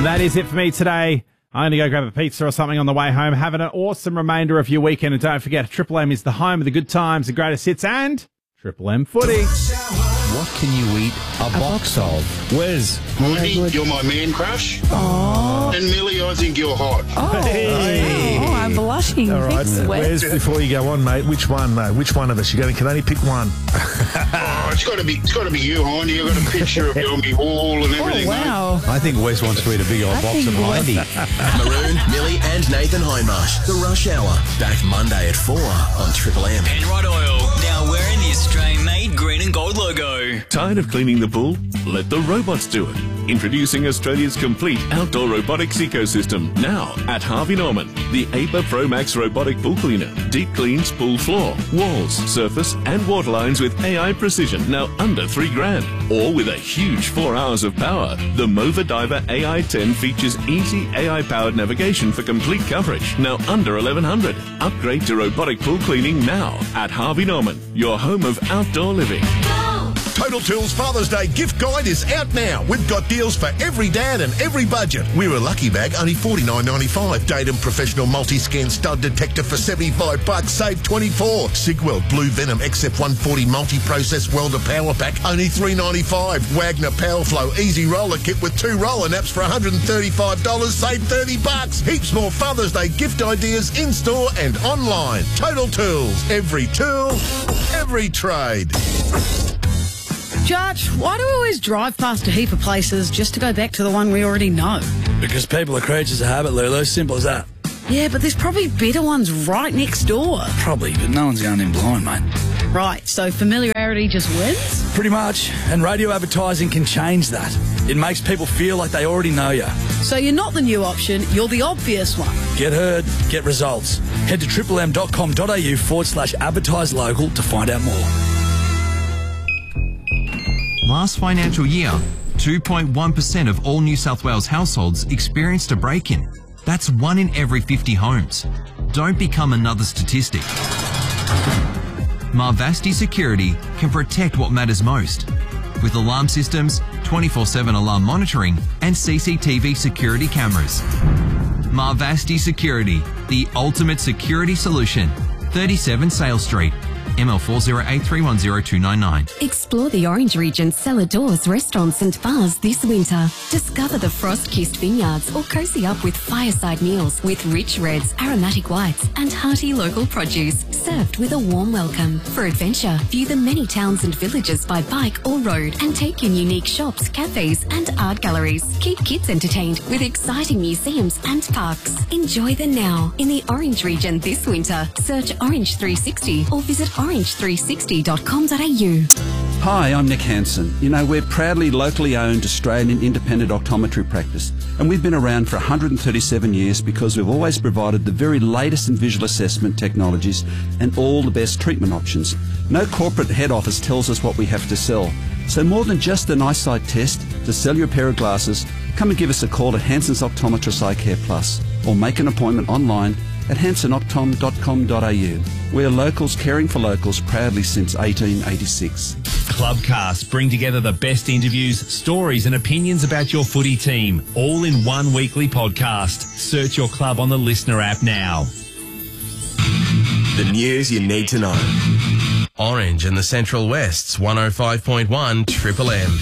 That is it for me today. I'm going to go grab a pizza or something on the way home. Having an awesome remainder of your weekend. And don't forget, Triple M is the home of the good times, the greatest hits, and Triple M footy. What can you eat a box of? Wes? Moody, you're my man crush. Oh. And Millie, I think you're hot. Oh, I'm blushing. All right, Thanks, Wes. Wes, before you go on, mate, which one of us? You can only pick one. It's got to be you, Hindy. I've got a picture of you on my wall and everything. Oh, wow. I think Wes wants to eat a big old box of Hindy. Maroon, Millie and Nathan Hindmarsh. The Rush Hour. Back Monday at 4 on Triple M. Penrod Oil, now wearing the Australian-made green and gold logo. Tired of cleaning the pool? Let the robots do it. Introducing Australia's complete outdoor robotics ecosystem. Now at Harvey Norman. The APA Pro Max robotic pool cleaner. Deep cleans pool floor, walls, surface and water lines with AI precision. Now under $3,000. Or with a huge 4 hours of power. The Mova Diver AI 10 features easy AI-powered navigation for complete coverage. Now under $1,100. Upgrade to robotic pool cleaning now at Harvey Norman. Your home of outdoor living. Total Tools Father's Day gift guide is out now. We've got deals for every dad and every budget. We're a lucky bag, only $49.95. Datum Professional Multi-Scan Stud Detector for $75, save $24. Sigwell Blue Venom XF140 Multi-Process Welder Power Pack, only $3.95. Wagner Powerflow Easy Roller Kit with 2 roller naps for $135, save $30. Heaps more Father's Day gift ideas in-store and online. Total Tools, every tool, every trade. Judge, why do we always drive past a heap of places just to go back to the one we already know? Because people are creatures of habit, Lulu. Simple as that. Yeah, but there's probably better ones right next door. Probably, but no one's going in blind, mate. Right, so familiarity just wins? Pretty much. And radio advertising can change that. It makes people feel like they already know you. So you're not the new option, you're the obvious one. Get heard, get results. Head to triplem.com.au/advertise local to find out more. Last financial year, 2.1% of all New South Wales households experienced a break-in. That's 1 in every 50 homes. Don't become another statistic. Marvasti Security can protect what matters most. With alarm systems, 24/7 alarm monitoring and CCTV security cameras. Marvasti Security, the ultimate security solution. 37 Sales Street. ML4083102999. Explore the Orange Region's cellar doors, restaurants and bars this winter. Discover the frost-kissed vineyards or cozy up with fireside meals with rich reds, aromatic whites and hearty local produce served with a warm welcome. For adventure, view the many towns and villages by bike or road and take in unique shops, cafes and art galleries. Keep kids entertained with exciting museums and parks. Enjoy the now in the Orange Region this winter. Search Orange 360 or visit orange360.com.au. Hi, I'm Nick Hansen. You know, we're proudly locally owned Australian independent optometry practice, and we've been around for 137 years because we've always provided the very latest in visual assessment technologies and all the best treatment options. No corporate head office tells us what we have to sell. So more than just an eyesight test, to sell you a pair of glasses, come and give us a call at Hansen's Optometrist Eye Care Plus, or make an appointment online at hansenoptom.com.au. We're locals caring for locals proudly since 1886. Clubcast bring together the best interviews, stories and opinions about your footy team, all in one weekly podcast. Search your club on the Listener app now. The news you need to know. Orange and the Central West's 105.1 Triple M.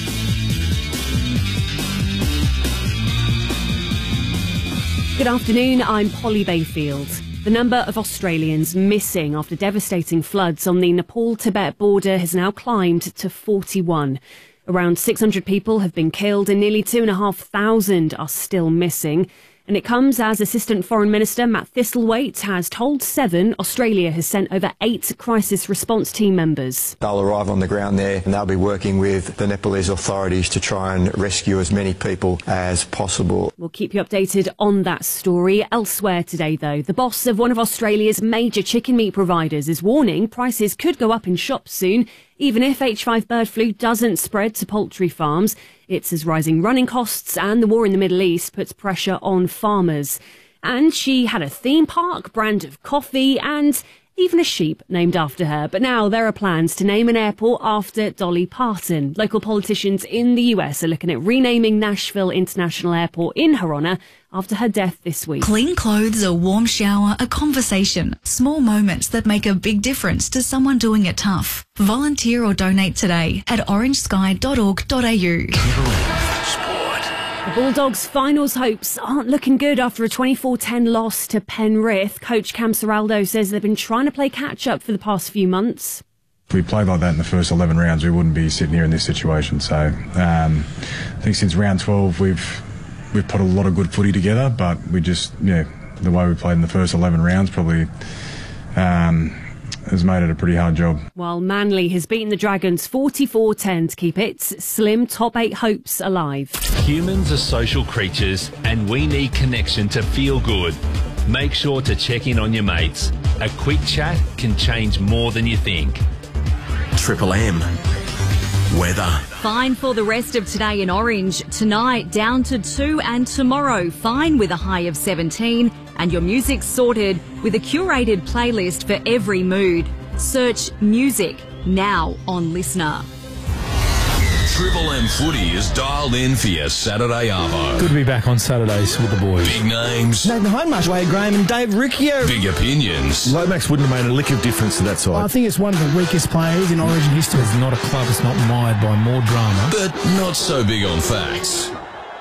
Good afternoon, I'm Polly Bayfield. The number of Australians missing after devastating floods on the Nepal-Tibet border has now climbed to 41. Around 600 people have been killed and nearly 2,500 are still missing. And it comes as Assistant Foreign Minister Matt Thistlethwaite has told Seven Australia has sent over 8 crisis response team members. They'll arrive on the ground there and they'll be working with the Nepalese authorities to try and rescue as many people as possible. We'll keep you updated on that story. Elsewhere today, though, the boss of one of Australia's major chicken meat providers is warning prices could go up in shops soon, even if H5 bird flu doesn't spread to poultry farms. It's as rising running costs and the war in the Middle East puts pressure on farmers. And she had a theme park, brand of coffee, and even a sheep named after her. But now there are plans to name an airport after Dolly Parton. Local politicians in the US are looking at renaming Nashville International Airport in her honour after her death this week. Clean clothes, a warm shower, a conversation. Small moments that make a big difference to someone doing it tough. Volunteer or donate today at orangesky.org.au. The Bulldogs' finals hopes aren't looking good after a 24-10 loss to Penrith. Coach Cam Serraldo says they've been trying to play catch-up for the past few months. If we played like that in the first 11 rounds, we wouldn't be sitting here in this situation. So I think since round 12, we've put a lot of good footy together, but we just, the way we played in the first 11 rounds probably has made it a pretty hard job. While Manly has beaten the Dragons 44-10 to keep its slim top 8 hopes alive. Humans are social creatures and we need connection to feel good. Make sure to check in on your mates. A quick chat can change more than you think. Triple M. Weather. Fine for the rest of today in Orange. Tonight down to 2 and tomorrow fine with a high of 17. And your music's sorted with a curated playlist for every mood. Search music now on Listener. Triple M footy is dialed in for your Saturday arvo. Good to be back on Saturdays with the boys. Big names. Nathan Hindmarsh, Wade Graham and Dave Riccio. Big opinions. Lomax wouldn't have made a lick of difference to that side. I think it's one of the weakest players in Origin history. It's not a club that's not mired by more drama. But not so big on facts.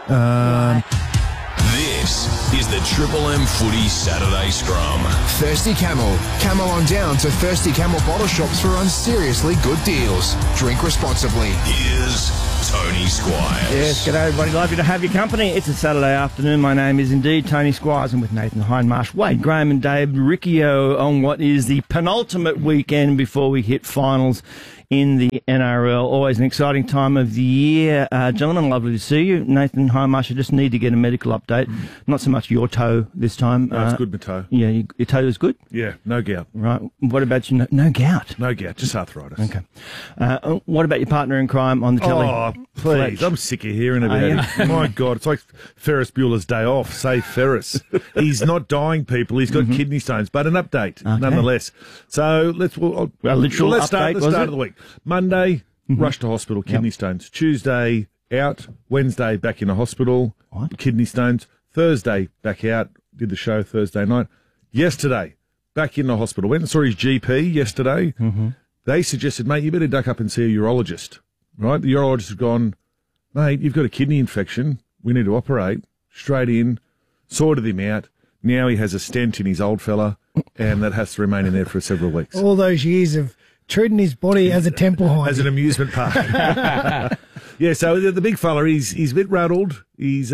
This is the Triple M Footy Saturday Scrum. Thirsty Camel. Camel on down to Thirsty Camel bottle shops for seriously good deals. Drink responsibly. Here's Tony Squires. Yes, g'day everybody. Lovely to have your company. It's a Saturday afternoon. My name is indeed Tony Squires, and with Nathan Hindmarsh, Wade Graham and Dave Riccio on what is the penultimate weekend before we hit finals in the NRL. Always an exciting time of the year. Gentlemen, lovely to see you. Nathan Hindmarsh, I just need to get a medical update. Not so much your toe this time. No, it's good, my toe. Yeah, your toe is good? Yeah, no gout. Right. What about you? No gout? No gout, just arthritis. Okay. What about your partner in crime on the telly? Oh, please. I'm sick of hearing about it. My God, it's like Ferris Bueller's Day Off. Save Ferris. He's not dying, people. He's got kidney stones. But an update, nonetheless. So let's start of the week. Monday, rushed to hospital, kidney stones. Tuesday, out. Wednesday, back in the hospital, kidney stones. Thursday, back out. Did the show Thursday night. Yesterday, back in the hospital. Went and saw his GP yesterday. They suggested, mate, you better duck up and see a urologist. Right? The urologist has gone, mate, you've got a kidney infection. We need to operate. Straight in. Sorted him out. Now he has a stent in his old fella, and that has to remain in there for several weeks. All those years of treating his body as a temple home. As an amusement park. Yeah, so the big fella, he's a bit rattled. He's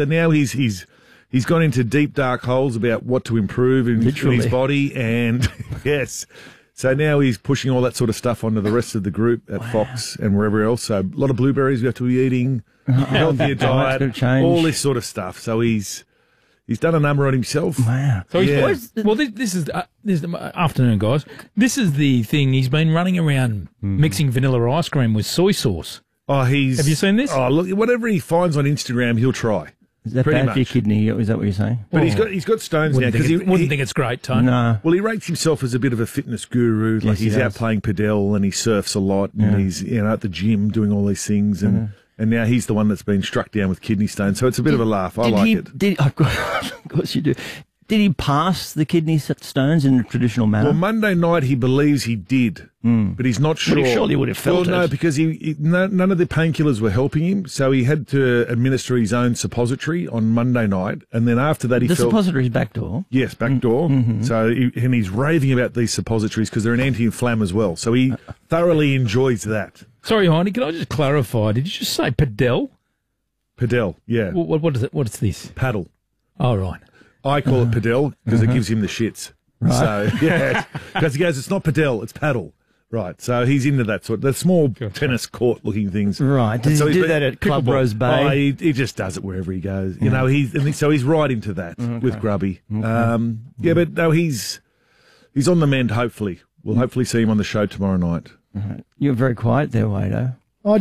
gone into deep, dark holes about what to improve in his body, and yes. So now he's pushing all that sort of stuff onto the rest of the group at Fox and wherever else. So a lot of blueberries we have to be eating, healthier diet, all this sort of stuff. So he's done a number on himself. Wow. So this is the afternoon, guys. This is the thing. He's been running around mixing vanilla ice cream with soy sauce. Oh, have you seen this? Oh, look, whatever he finds on Instagram, he'll try. Is that bad for your kidney? Is that what you're saying? But he's got stones now because he wouldn't think it's great, Tony. No. Well, he rates himself as a bit of a fitness guru. Like he's out playing padel and he surfs a lot and he's at the gym doing all these things and now he's the one that's been struck down with kidney stones. So it's a bit of a laugh. I like it. Of course you do. Did he pass the kidney stones in a traditional manner? Well, Monday night he believes he did, but he's not sure. But he surely would have felt it. No, because none of the painkillers were helping him, so he had to administer his own suppository on Monday night, and then after that he felt... The suppository's back door? Yes, back door. So and he's raving about these suppositories because they're an anti-inflamm as well, so he thoroughly enjoys that. Sorry, Heine, can I just clarify? Did you just say padel? Padel, yeah. What is it? What is this? Paddle. Oh, right. I call it padel because it gives him the shits. Right. So, yeah, because he goes, it's not padel, it's paddle. Right, so he's into that the small tennis court-looking things. Right, does he do that at Club Rose Bay? Oh, he just does it wherever he goes. You know, so he's right into that with Grubby. Yeah, but no, he's on the mend, hopefully. We'll hopefully see him on the show tomorrow night. You're very quiet there, Wado. I just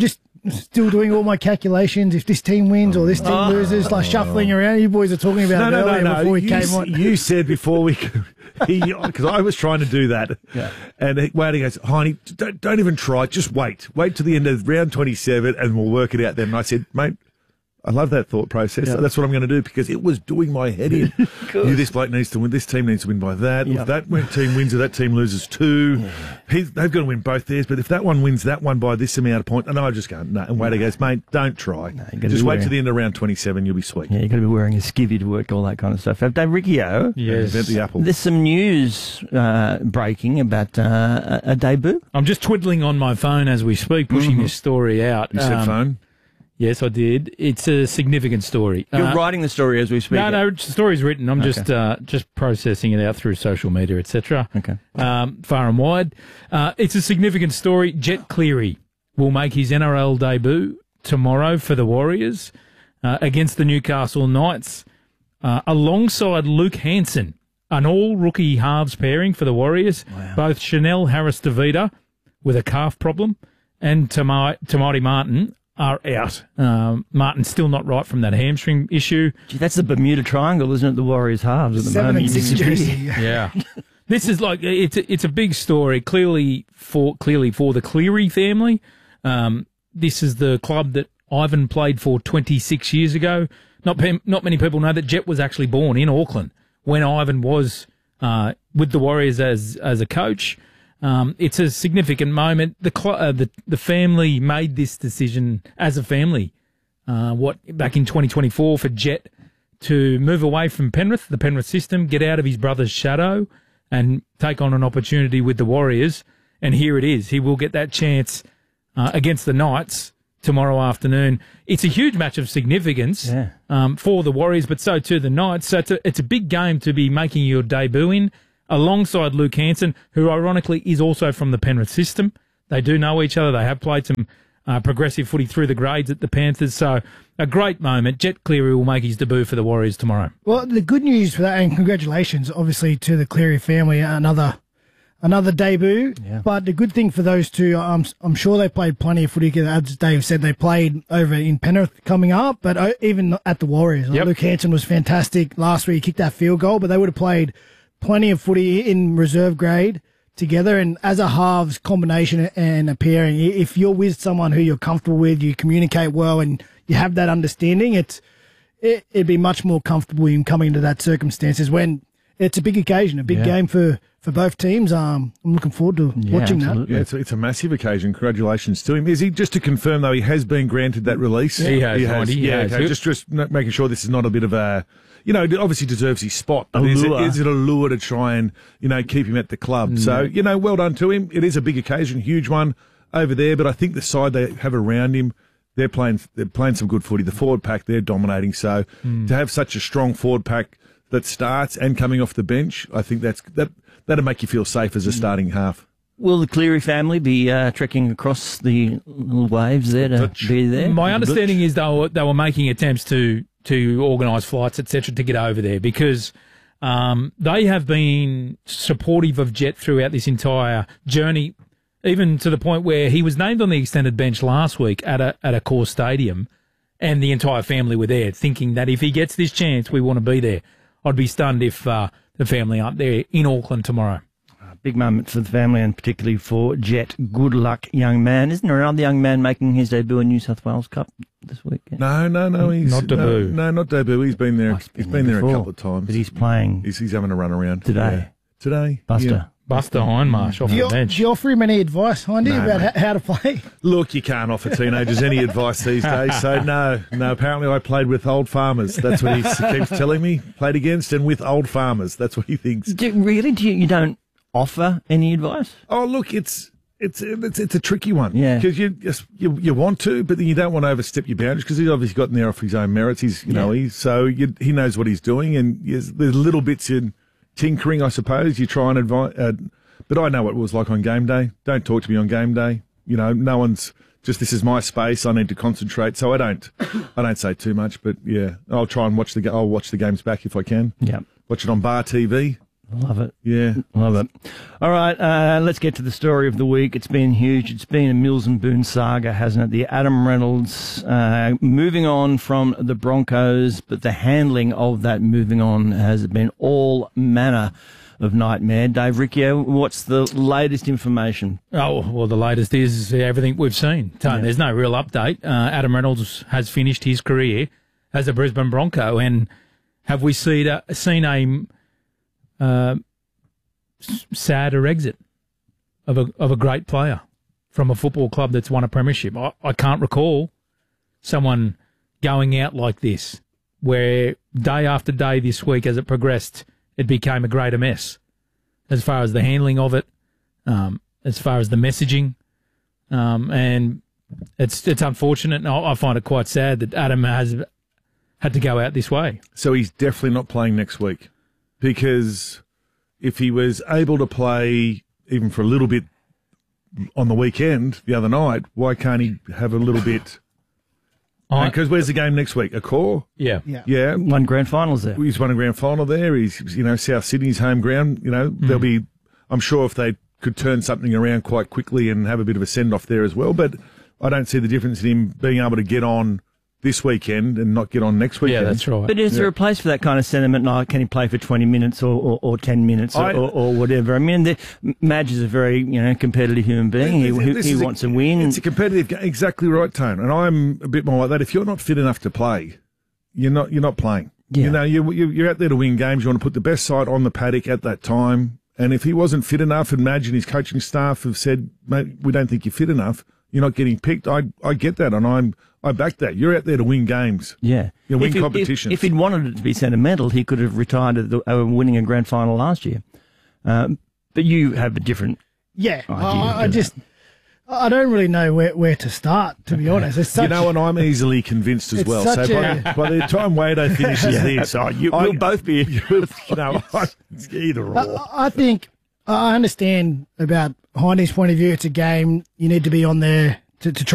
still doing all my calculations. If this team wins or this team loses, like shuffling around. You boys are talking about it earlier before we came on. You said before we, because I was trying to do that, and Wadey goes, Heine, don't even try. Just wait to the end of round 27, and we'll work it out then. And I said, mate, I love that thought process. That's what I'm going to do, because it was doing my head in. This bloke needs to win. This team needs to win by that. If that team wins or that team loses two, they've got to win both theirs. But if that one wins that one by this amount of points, and I just go, no. And Wadey goes, mate, don't try. Just wait to the end of round 27. You'll be sweet. Yeah, you've got to be wearing a skivvy to work, all that kind of stuff. Dave Riccio. Yes. The apple. There's some news breaking about a debut. I'm just twiddling on my phone as we speak, pushing this story out. You said phone? Yes, I did. It's a significant story. You're writing the story as we speak. No, the story's written. I'm just processing it out through social media, etc. Okay. Far and wide. It's a significant story. Jet Cleary will make his NRL debut tomorrow for the Warriors against the Newcastle Knights, alongside Luke Hanson, an all-rookie halves pairing for the Warriors. Wow. Both Chanel Harris-Davida with a calf problem and Tamati Martin are out. Martin's still not right from that hamstring issue. Gee, that's the Bermuda Triangle, isn't it? The Warriors halves at the moment. 7 and 6 jersey. Yeah. This is like, it's a big story, clearly for the Cleary family. This is the club that Ivan played for 26 years ago. Not many people know that Jet was actually born in Auckland when Ivan was with the Warriors as a coach. It's a significant moment. The family made this decision as a family, back in 2024 for Jet to move away from Penrith, the Penrith system, get out of his brother's shadow and take on an opportunity with the Warriors. And here it is. He will get that chance against the Knights tomorrow afternoon. It's a huge match of significance for the Warriors, but so too the Knights. So it's a big game to be making your debut in, alongside Luke Hanson, who ironically is also from the Penrith system. They do know each other. They have played some progressive footy through the grades at the Panthers. So a great moment. Jet Cleary will make his debut for the Warriors tomorrow. Well, the good news for that, and congratulations, obviously, to the Cleary family, another debut. Yeah. But the good thing for those two, I'm sure they played plenty of footy. As Dave said, they played over in Penrith coming up, but even at the Warriors. Yep. Luke Hanson was fantastic last week. He kicked that field goal, but they would have played plenty of footy in reserve grade together, and as a halves combination and a pairing, if you're with someone who you're comfortable with, you communicate well, and you have that understanding, it'd be much more comfortable in coming into that circumstances when it's a big occasion, a big game for both teams. I'm looking forward to watching absolutely. that. Yeah, it's a massive occasion. Congratulations to him. Is he, just to confirm though, he has been granted that release? He has. Okay. Just making sure this is not a bit of a, obviously deserves his spot, but is it a lure to try and, keep him at the club? So, well done to him. It is a big occasion, huge one over there, but I think the side they have around him, they're playing some good footy. The forward pack, they're dominating. So to have such a strong forward pack that starts and coming off the bench, I think that'll make you feel safe as a starting half. Will the Cleary family be trekking across the little waves there to be there? My understanding is they were making attempts to organise flights, etc., to get over there, because they have been supportive of Jet throughout this entire journey, even to the point where he was named on the extended bench last week at a core stadium, and the entire family were there, thinking that if he gets this chance, we want to be there. I'd be stunned if the family aren't there in Auckland tomorrow. Big moment for the family, and particularly for Jet. Good luck, young man. Isn't there another young man making his debut in New South Wales Cup this week? No. He's not debut. No, not debut. He's been there. He's been there a couple of times. But he's playing. He's having a run around today. Yeah. Today, Buster. Buster Hindmarsh off the bench. Do you offer him any advice, Hindy, about how to play? Look, you can't offer teenagers any advice these days, so no. Apparently I played with old farmers. That's what he keeps telling me. Played against and with old farmers. That's what he thinks. Really? You don't offer any advice? Oh, look, it's a tricky one. Yeah. Because you want to, but then you don't want to overstep your boundaries, because he's obviously gotten there off his own merits. He knows what he's doing, and there's little bits in tinkering, I suppose. You try and advise, but I know what it was like on game day. Don't talk to me on game day. No one's just, this is my space. I need to concentrate, so I don't say too much. But yeah, I'll try and watch the games back if I can. Yeah, watch it on Bar TV. Love it. Yeah. Love it. All right, let's get to the story of the week. It's been huge. It's been a Mills and Boone saga, hasn't it? The Adam Reynolds moving on from the Broncos, but the handling of that moving on has been all manner of nightmare. Dave Riccio, what's the latest information? Oh, well, the latest is everything we've seen. Tone, there's no real update. Adam Reynolds has finished his career as a Brisbane Bronco, and have we seen a sadder exit of a great player from a football club that's won a premiership? I can't recall someone going out like this, where day after day this week as it progressed, it became a greater mess as far as the handling of it, as far as the messaging, and it's unfortunate. And I find it quite sad that Adam has had to go out this way. So he's definitely not playing next week, because if he was able to play even for a little bit on the weekend the other night, why can't he have a little bit? Because where's the game next week? Accor? Yeah. Won grand finals there. He's won a grand final there. He's, South Sydney's home ground. There'll be, I'm sure if they could turn something around quite quickly and have a bit of a send-off there as well. But I don't see the difference in him being able to get on this weekend and not get on next weekend. Yeah, that's right. But is there a place for that kind of sentiment? Like, can he play for 20 minutes or 10 minutes or whatever? I mean, Madge is a very competitive human being. He wants to win. It's a competitive game. Exactly right, Tone. And I'm a bit more like that. If you're not fit enough to play, you're not playing. Yeah. You're out there to win games. You want to put the best side on the paddock at that time. And if he wasn't fit enough, and Madge and his coaching staff have said, mate, we don't think you're fit enough, you're not getting picked. I get that, and I back that. You're out there to win games. Yeah. You win competitions. If he'd wanted it to be sentimental, he could have retired at winning a grand final last year. But you have a different idea. I don't really know where to start, to be honest. It's such, and I'm easily convinced as well. So by the time Wado finishes this, we'll both be either or. I think I understand about Heine's point of view. It's a game. You need to be on there to try